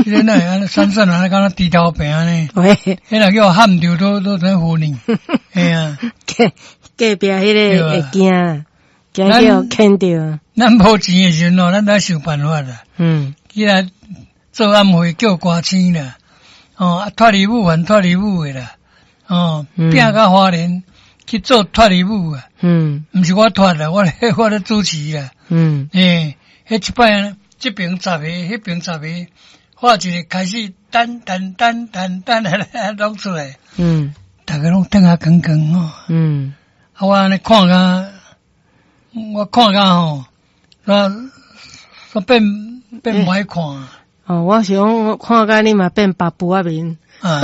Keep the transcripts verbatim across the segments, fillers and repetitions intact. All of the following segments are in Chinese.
你那安闪闪啊，敢若猪头病呢？ 喂， 迄若叫喊着都都在乎你，哎呀， 隔隔壁迄个会惊，惊叫牵着。 咱无钱的时候，咱得想办法啦。 嗯， 起来做暗会叫歌星啦，哦，脱离舞还脱离舞的啦，哦，拼到花莲去做脱离舞啊。 嗯， 毋是我脱啦，我我咧主持啦。 嗯， 诶，迄一摆这边十个，迄边十个，画一个开始等等等等等来弄出来。 嗯， 大家拢等下光光哦。 嗯， 啊，我安尼看甲，我看甲吼，说说变变歹看。 哦，我想我看甲你嘛变白布啊面。 啊，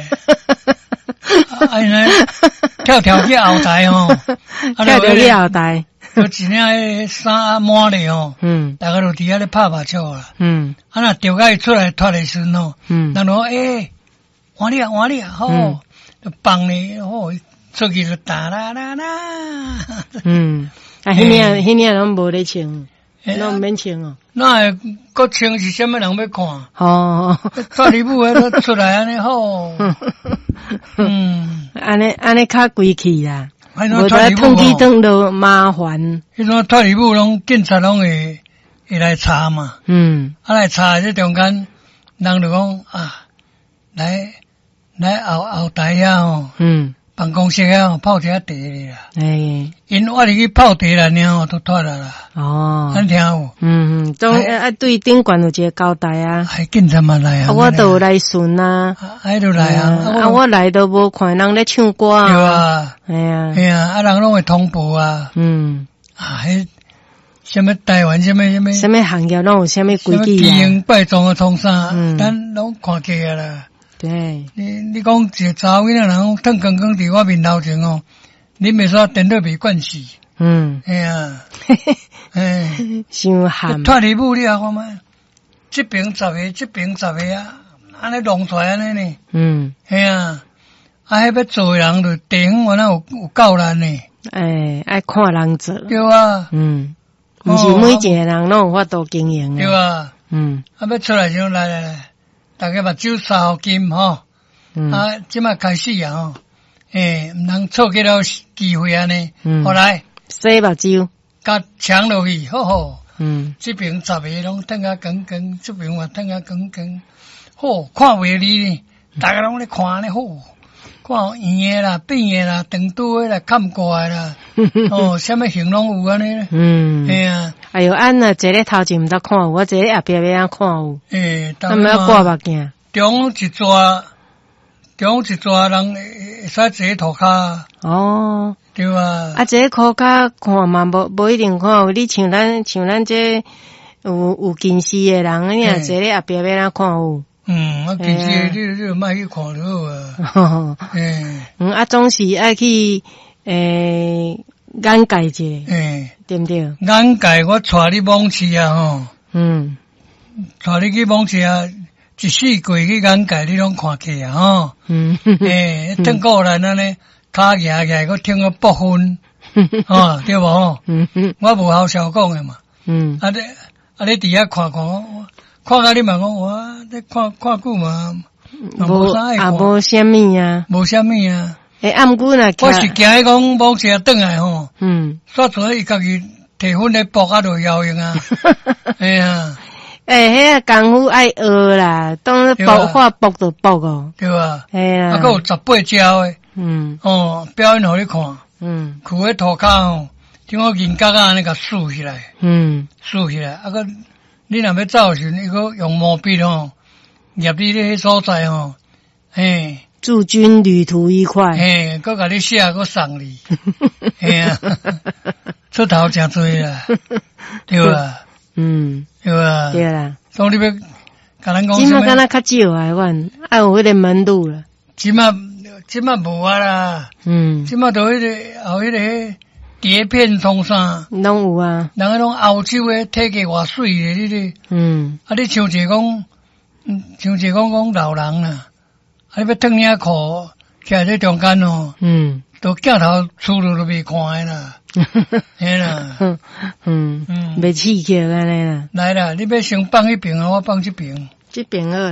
啊，尼跳跳去后台吼， 跳跳去后台， 就一领迄衫满咧吼，嗯，大家都伫遐咧拍拍手啦，嗯，啊那钓甲伊出来脱的时吼，嗯，人讲诶，换你啊，换你啊，吼，就放咧，吼，出去就打啦啦啦， 嗯，啊，迄领迄领拢无咧穿，拢毋免穿哦。 那会搁穿是啥物人要看？ 哦， 脱离舞诶都出来安尼吼，嗯， 安尼安尼较贵气啦。 无得通去转都麻烦。 迄种脱离舞拢警察拢会会来查嘛。嗯。啊来查这中间，人就讲啊，来来后后台遐吼。嗯。办公室遐吼泡一下茶咧啦。诶。因我入去泡茶啦，然后都脱啦啦。哦。咱听有。嗯嗯。总啊对顶管有一个交代啊。 哎，警察嘛来啊。 我都有来巡啊。 哎，都来啊。 啊，我来都无看人咧唱歌啊。 对啊。 哎呀。 哎呀，啊人拢会通报啊。嗯。啊，迄什么台湾什么什么。 什么行业拢有什么规矩啊？ 什么基因拜宗啊，从啥？嗯。咱拢看起啊啦。 对， 你你讲一个查某囡仔人腾刚刚伫我面头前哦，你袂说电脑被惯死，嗯，哎呀，哎， 伤寒。 脱离舞你啊看嘛，这边十个，这边十个啊，安尼弄出来安尼呢，嗯，哎呀，啊，迄要做的人就地方原来有有够难呢， 哎，爱看人做， 对啊，嗯， 毋是每一个人拢有法度经营对啊，嗯，啊，要出来就来来来。大家目睭杀好金吼，嗯、啊，即马开始啊吼，诶，毋通错过了机会安尼，嗯、后来洗目睭， 甲抢落去，吼吼，嗯，这边十个拢等下光光，这边嘛等下光光，好看袂离呢，大家拢咧看安尼好，看圆的啦、扁的啦、长拄的啦、看过的啦，哦，什么形拢有安尼咧，嗯，哎呀。 哎哟，俺若坐咧头前毋得看有，我坐咧后壁要安看有。诶，他们要挂目镜。 中一撮，中一撮人会使坐涂骹。哦，对啊。 啊，坐涂骹看嘛，无无一定看有。你像咱像咱这有有近视的人，你若坐咧后壁要安看有。 嗯，我近视的你你就莫去看就好啊。诶， 嗯，啊，总是爱去诶。眼界者，诶，对不对？ 眼界我带你往去啊，吼，嗯，带你去往去啊，一世过去眼界你拢看起啊，吼，嗯，诶，转过来安尼，骹举起来，我听个部分，哦，对无吼，嗯嗯，我无好笑讲的嘛，嗯，啊你啊你伫遐看看，看到你嘛讲我，你看看久嘛， 无啊无虾米啊， 无虾米啊。 诶，暗古呐， 我是惊伊讲往时转来吼，嗯，煞做伊家己摕粉来剥啊，就效应啊，哎呀， 诶，迄个功夫爱学啦，当咧剥画剥就剥哦， 对吧？ 哎呀， 啊，还有十八招诶，嗯，哦，表演互你看，嗯，裤诶涂骹吼，听我人角啊安尼甲竖起来，嗯，竖起来，啊个你若要走时，伊个用毛笔吼，入你咧迄所在吼，嘿。 祝君旅途愉快。 嘿，搁甲你写，搁送你。嘿啊，出头真多啦，对吧？嗯，对吧？ 对啦。 所以你要甲咱讲什么？即马敢若较少啊，阮爱有迄个门路啦。 即马即马无啊啦。嗯。即马都迄个后迄个碟片通啥？ 拢有啊。 人迄种欧洲诶体格偌水诶，你咧。嗯。啊，你像一个讲，嗯，像一个讲讲老人啦。啊！你要脱领裤，徛在中间哦，嗯，都镜头出入都袂看诶啦，嘿啦，嗯嗯嗯，袂刺激安尼啦。 来啦，你要先放迄边啊，我放这边， 这边好。